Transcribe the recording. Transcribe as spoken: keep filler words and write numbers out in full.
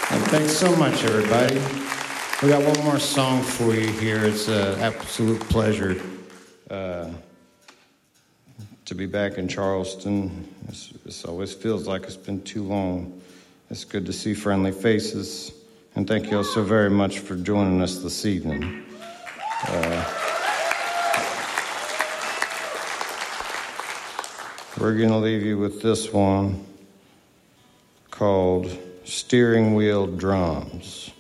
And thanks so much, everybody. We got one more song for you here. It's an absolute pleasure uh, to be back in Charleston. It's, it always feels like it's been too long. It's good to see friendly faces. And thank you all so very much for joining us this evening. Uh, we're going to leave you with this one called Steering Wheel Drums.